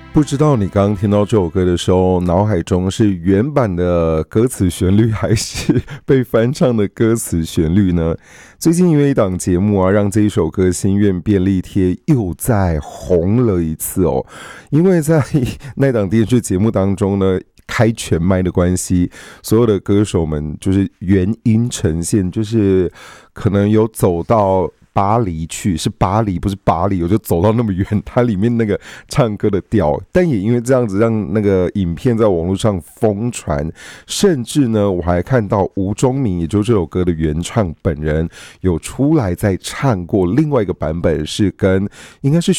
不知道你刚刚听到这首歌的时候，脑海中是原版的歌词旋律，还是被翻唱的歌词旋律呢？最近因为一档节目啊，让这一首歌《心愿便利贴》又再红了一次哦。因为在那档电视节目当中呢，开全麦的关系，所有的歌手们就是原音呈现，就是可能有走到巴黎去，是巴黎不是巴黎，我就走到那么远，它里面那个唱歌的调，但也因为这样子让那个影片在网络上疯传，甚至呢我还看到吴宗明，也就是这首歌的原唱本人有出来再唱过另外一个版本，是跟应该是